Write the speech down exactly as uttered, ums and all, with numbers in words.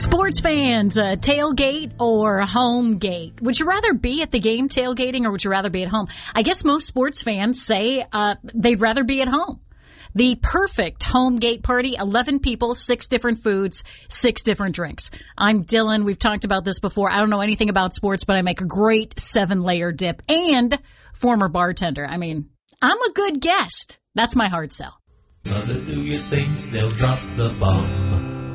Sports fans, uh, tailgate or home gate? Would you rather be at the game tailgating or would you rather be at home? I guess most sports fans say uh, they'd rather be at home. The perfect home gate party, eleven people, six different foods, six different drinks. I'm Dylan. We've talked about this before. I don't know anything about sports, but I make a great seven-layer dip and former bartender. I mean, I'm a good guest. That's my hard sell. Mother, do you think they'll drop the bomb?